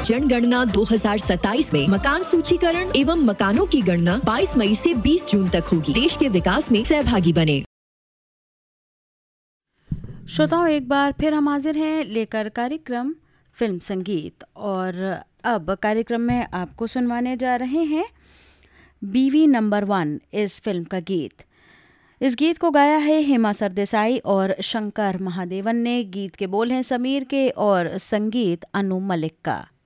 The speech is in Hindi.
जनगणना 2027 में मकान सूचीकरण एवं मकानों की गणना 22 मई से 20 जून तक होगी। देश के विकास में सहभागी बने। श्रोताओं, एक बार फिर हम हाजिर हैं लेकर कार्यक्रम फिल्म संगीत, और अब कार्यक्रम में आपको सुनवाने जा रहे हैं बीवी नंबर 1 इस फिल्म का गीत। इस गीत को गाया है हेमा सरदेसाई और शंकर महादेवन ने। गीत के बोल हैं समीर के और संगीत अनु मलिक का।